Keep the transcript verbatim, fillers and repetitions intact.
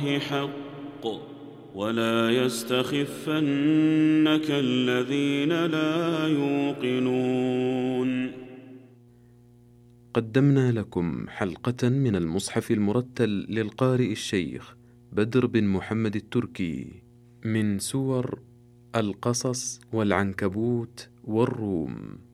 حق ولا يستخفنك الذين لا يوقنون. قدمنا لكم حلقة من المصحف المرتل للقارئ الشيخ بدر بن محمد التركي من سور القصص والعنكبوت والروم.